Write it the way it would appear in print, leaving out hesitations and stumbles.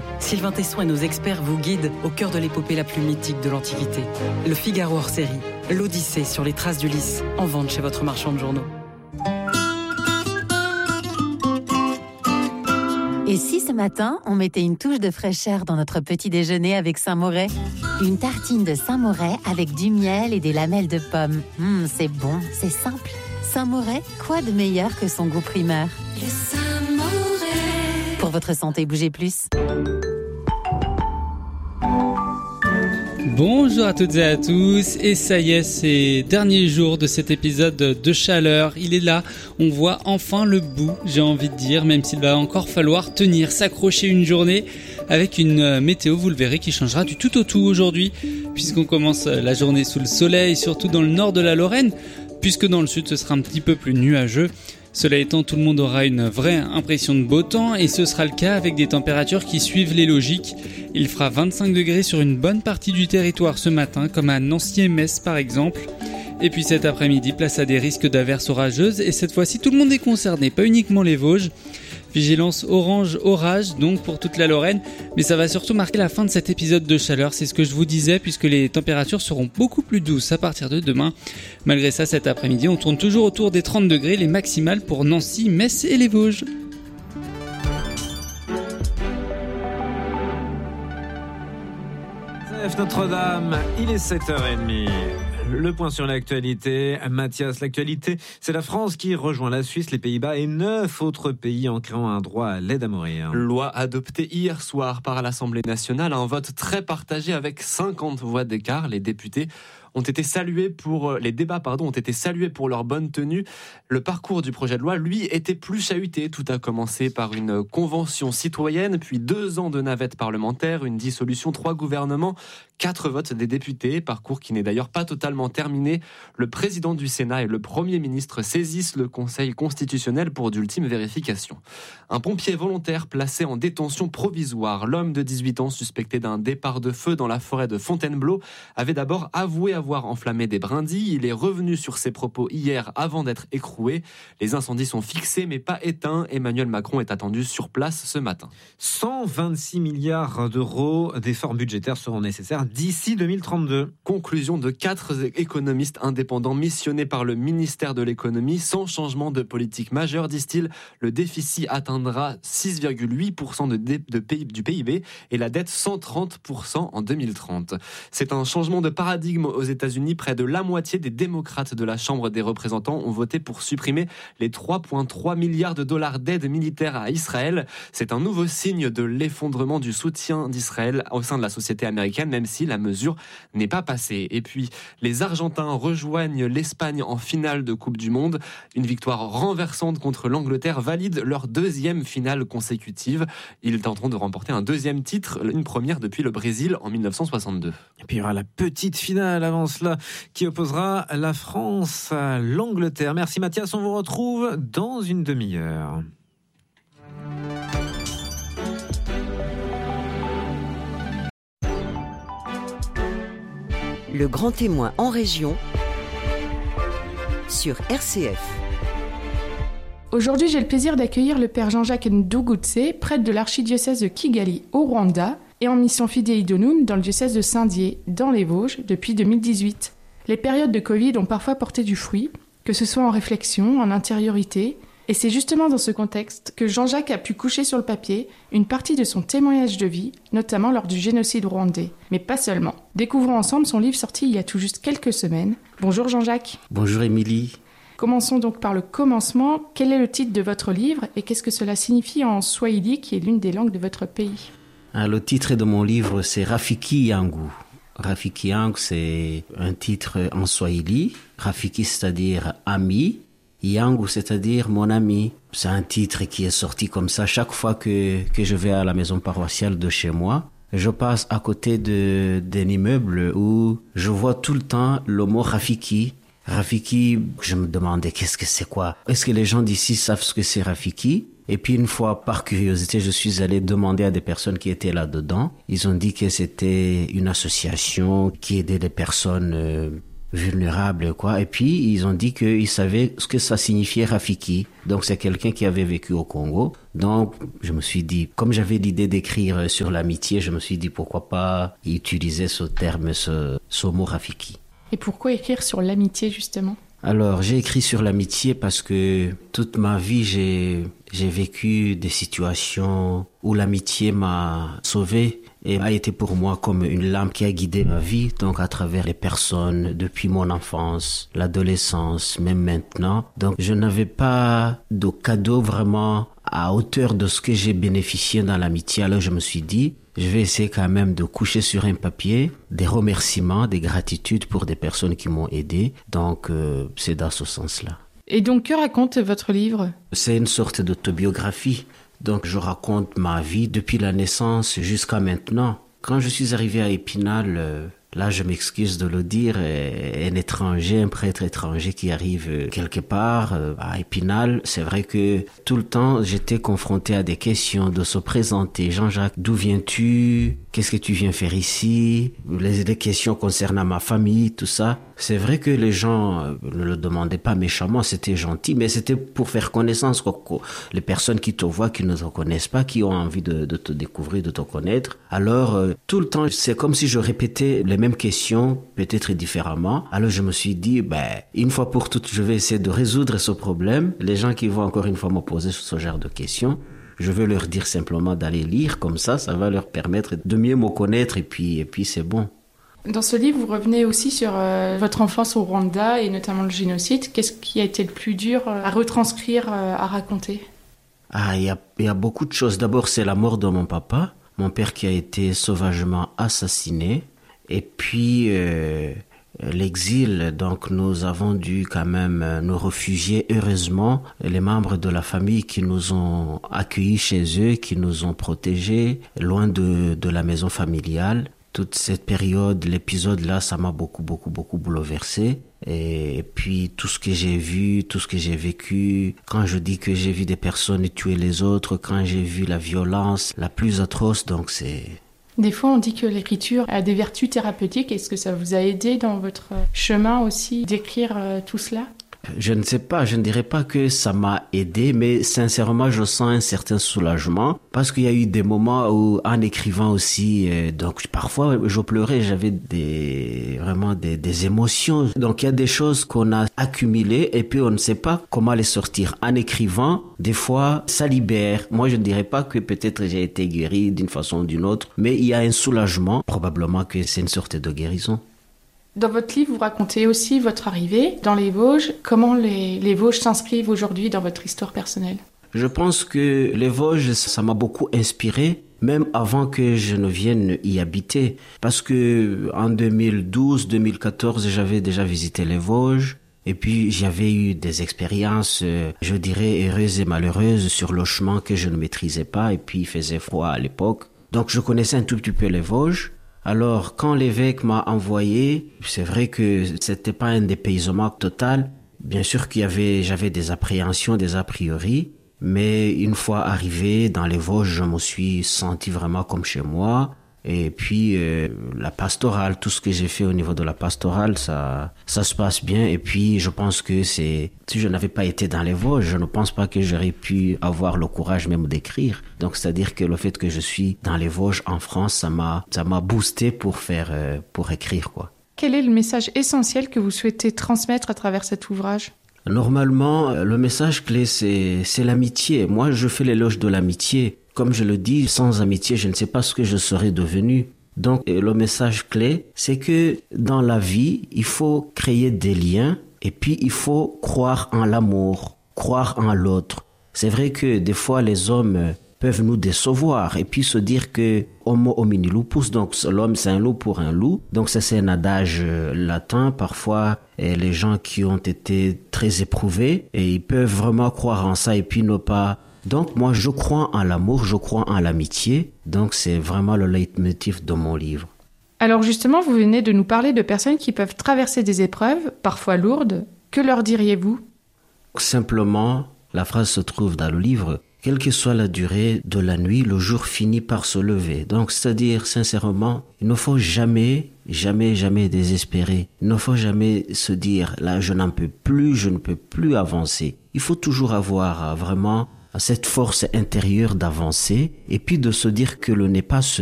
Sylvain Tesson et nos experts vous guident au cœur de l'épopée la plus mythique de l'Antiquité. Le Figaro hors série, l'Odyssée sur les traces d'Ulysse, en vente chez votre marchand de journaux. Et si ce matin, on mettait une touche de fraîcheur dans notre petit déjeuner avec Saint-Moret ? Une tartine de Saint-Moret avec du miel et des lamelles de pommes. C'est bon, c'est simple. Saint-Moret, quoi de meilleur que son goût primeur ? Le Saint-Moret. Pour votre santé, bougez plus. Bonjour à toutes et à tous, et ça y est, c'est dernier jour de cet épisode de chaleur, il est là, on voit enfin le bout, j'ai envie de dire, même s'il va encore falloir tenir, s'accrocher une journée avec une météo, vous le verrez, qui changera du tout au tout aujourd'hui, puisqu'on commence la journée sous le soleil, surtout dans le nord de la Lorraine, puisque dans le sud ce sera un petit peu plus nuageux. Cela étant, tout le monde aura une vraie impression de beau temps et ce sera le cas avec des températures qui suivent les logiques. Il fera 25 degrés sur une bonne partie du territoire ce matin, comme à Nancy et Metz par exemple. Et puis cet après-midi, place à des risques d'averses orageuses et cette fois-ci tout le monde est concerné, pas uniquement les Vosges. Vigilance orange orage donc pour toute la Lorraine, mais ça va surtout marquer la fin de cet épisode de chaleur, c'est ce que je vous disais, puisque les températures seront beaucoup plus douces à partir de demain. Malgré ça, cet après-midi, on tourne toujours autour des 30 degrés, les maximales pour Nancy, Metz et les Vosges. Notre-Dame, il est 7h30. Le point sur l'actualité. Mathias, l'actualité, c'est la France qui rejoint la Suisse, les Pays-Bas et 9 autres pays en créant un droit à l'aide à mourir. Loi adoptée hier soir par l'Assemblée nationale, un vote très partagé avec 50 voix d'écart. Les débats ont été salués pour leur bonne tenue. Le parcours du projet de loi, lui, était plus chahuté. Tout a commencé par une convention citoyenne, puis 2 ans de navette parlementaire, une dissolution, 3 gouvernements, 4 votes des députés, parcours qui n'est d'ailleurs pas totalement terminé. Le président du Sénat et le Premier ministre saisissent le Conseil constitutionnel pour d'ultimes vérifications. Un pompier volontaire placé en détention provisoire, l'homme de 18 ans suspecté d'un départ de feu dans la forêt de Fontainebleau, avait d'abord avoué avoir enflammé des brindilles. Il est revenu sur ses propos hier avant d'être écroué. Les incendies sont fixés mais pas éteints. Emmanuel Macron est attendu sur place ce matin. 126 milliards d'euros d'efforts budgétaires seront nécessaires d'ici 2032. Conclusion de 4 économistes indépendants missionnés par le ministère de l'économie. Sans changement de politique majeur, disent-ils, le déficit atteindra 6,8% du PIB et la dette 130% en 2030. C'est un changement de paradigme aux États-Unis. Près de la moitié des démocrates de la Chambre des représentants ont voté pour supprimer les 3,3 milliards de dollars d'aide militaire à Israël. C'est un nouveau signe de l'effondrement du soutien d'Israël au sein de la société américaine, même si la mesure n'est pas passée. Et puis, les Argentins rejoignent l'Espagne en finale de Coupe du Monde. Une victoire renversante contre l'Angleterre valide leur 2e finale consécutive. Ils tenteront de remporter un 2e titre, une première depuis le Brésil en 1962. Et puis il y aura la petite finale avant cela qui opposera la France à l'Angleterre. Merci Mathias, on vous retrouve dans une demi-heure. Le grand témoin en région sur RCF. Aujourd'hui, j'ai le plaisir d'accueillir le père Jean-Jacques Ndugutse, prêtre de l'archidiocèse de Kigali au Rwanda et en mission Fidei Donum dans le diocèse de Saint-Dié, dans les Vosges, depuis 2018. Les périodes de Covid ont parfois porté du fruit, que ce soit en réflexion, en intériorité, et c'est justement dans ce contexte que Jean-Jacques a pu coucher sur le papier une partie de son témoignage de vie, notamment lors du génocide rwandais, mais pas seulement. Découvrons ensemble son livre sorti il y a tout juste quelques semaines. Bonjour Jean-Jacques. Bonjour Émilie. Commençons donc par le commencement. Quel est le titre de votre livre et qu'est-ce que cela signifie en swahili, qui est l'une des langues de votre pays ? Le titre de mon livre, c'est Rafiki Yangu. Rafiki Yangu, c'est un titre en swahili. Rafiki, c'est-à-dire ami. Yangu, c'est-à-dire mon ami. C'est un titre qui est sorti comme ça. Chaque fois que je vais à la maison paroissiale de chez moi, je passe à côté d'un immeuble où je vois tout le temps le mot Rafiki. Rafiki, je me demandais qu'est-ce que c'est quoi. Est-ce que les gens d'ici savent ce que c'est Rafiki? Et puis une fois, par curiosité, je suis allé demander à des personnes qui étaient là-dedans. Ils ont dit que c'était une association qui aidait les personnes vulnérable, quoi. Et puis, ils ont dit qu'ils savaient ce que ça signifiait Rafiki. Donc, c'est quelqu'un qui avait vécu au Congo. Donc, je me suis dit, comme j'avais l'idée d'écrire sur l'amitié, je me suis dit, pourquoi pas utiliser ce terme, ce mot Rafiki. Et pourquoi écrire sur l'amitié, justement ? Alors, j'ai écrit sur l'amitié parce que toute ma vie, j'ai vécu des situations où l'amitié m'a sauvé et a été pour moi comme une lampe qui a guidé ma vie, donc à travers les personnes, depuis mon enfance, l'adolescence, même maintenant. Donc, je n'avais pas de cadeau vraiment à hauteur de ce que j'ai bénéficié dans l'amitié. Alors, je me suis dit, je vais essayer quand même de coucher sur un papier des remerciements, des gratitudes pour des personnes qui m'ont aidé. Donc, c'est dans ce sens-là. Et donc, que raconte votre livre ? C'est une sorte d'autobiographie. Donc, je raconte ma vie depuis la naissance jusqu'à maintenant. Quand je suis arrivé à Épinal, là, je m'excuse de le dire, un étranger, un prêtre étranger qui arrive quelque part à Épinal, c'est vrai que tout le temps, j'étais confronté à des questions de se présenter. Jean-Jacques, d'où viens-tu ? Qu'est-ce que tu viens faire ici ? Les questions concernant ma famille, tout ça. C'est vrai que les gens ne le demandaient pas méchamment, c'était gentil, mais c'était pour faire connaissance. Les personnes qui te voient, qui ne te connaissent pas, qui ont envie de te découvrir, de te connaître. Alors, tout le temps, c'est comme si je répétais les mêmes questions, peut-être différemment. Alors, je me suis dit, une fois pour toutes, je vais essayer de résoudre ce problème. Les gens qui vont encore une fois me poser ce genre de questions, je veux leur dire simplement d'aller lire, comme ça va leur permettre de mieux me connaître et puis c'est bon. Dans ce livre, vous revenez aussi sur votre enfance au Rwanda et notamment le génocide. Qu'est-ce qui a été le plus dur à retranscrire, à raconter ? Il y a beaucoup de choses. D'abord, c'est la mort de mon papa, mon père qui a été sauvagement assassiné. Et puis, l'exil, donc nous avons dû quand même nous réfugier. Heureusement, les membres de la famille qui nous ont accueillis chez eux, qui nous ont protégés, loin de la maison familiale. Toute cette période, l'épisode-là, ça m'a beaucoup bouleversé. Et puis, tout ce que j'ai vu, tout ce que j'ai vécu, quand je dis que j'ai vu des personnes tuer les autres, quand j'ai vu la violence la plus atroce, donc c'est... Des fois, on dit que l'écriture a des vertus thérapeutiques. Est-ce que ça vous a aidé dans votre chemin aussi d'écrire tout cela ? Je ne sais pas, je ne dirais pas que ça m'a aidé, mais sincèrement, je sens un certain soulagement parce qu'il y a eu des moments où, en écrivant aussi, donc parfois je pleurais, j'avais vraiment des émotions. Donc il y a des choses qu'on a accumulées et puis on ne sait pas comment les sortir. En écrivant, des fois, ça libère. Moi, je ne dirais pas que peut-être j'ai été guéri d'une façon ou d'une autre, mais il y a un soulagement. Probablement que c'est une sorte de guérison. Dans votre livre, vous racontez aussi votre arrivée dans les Vosges. Comment les Vosges s'inscrivent aujourd'hui dans votre histoire personnelle ? Je pense que les Vosges, ça m'a beaucoup inspiré, même avant que je ne vienne y habiter. Parce que en 2012-2014, j'avais déjà visité les Vosges. Et puis, j'avais eu des expériences, je dirais, heureuses et malheureuses sur le chemin que je ne maîtrisais pas. Et puis, il faisait froid à l'époque. Donc, je connaissais un tout petit peu les Vosges. Alors, quand l'évêque m'a envoyé, c'est vrai que c'était pas un dépaysement total. Bien sûr j'avais des appréhensions, des a priori, mais une fois arrivé dans les Vosges, je me suis senti vraiment comme chez moi. Et puis, la pastorale, tout ce que j'ai fait au niveau de la pastorale, ça se passe bien. Et puis, je pense que si je n'avais pas été dans les Vosges, je ne pense pas que j'aurais pu avoir le courage même d'écrire. Donc, c'est-à-dire que le fait que je suis dans les Vosges en France, ça m'a boosté pour écrire, quoi. Quel est le message essentiel que vous souhaitez transmettre à travers cet ouvrage ? Normalement, le message clé, c'est l'amitié. Moi, je fais l'éloge de l'amitié. Comme je le dis, sans amitié, je ne sais pas ce que je serais devenu. Donc, le message clé, c'est que dans la vie, il faut créer des liens et puis il faut croire en l'amour, croire en l'autre. C'est vrai que des fois, les hommes peuvent nous décevoir et puis se dire que homo homini lupus, donc l'homme c'est un loup pour un loup. Donc ça c'est un adage latin. Parfois, les gens qui ont été très éprouvés, et ils peuvent vraiment croire en ça et puis ne pas... Donc moi je crois en l'amour, je crois en l'amitié, donc c'est vraiment le leitmotiv de mon livre. Alors justement, vous venez de nous parler de personnes qui peuvent traverser des épreuves, parfois lourdes. Que leur diriez-vous ? Simplement, la phrase se trouve dans le livre, quelle que soit la durée de la nuit, le jour finit par se lever. Donc c'est-à-dire sincèrement, il ne faut jamais jamais désespérer. Il ne faut jamais se dire, là, je n'en peux plus, je ne peux plus avancer. Il faut toujours avoir vraiment cette force intérieure d'avancer et puis de se dire que l'on n'est pas seul.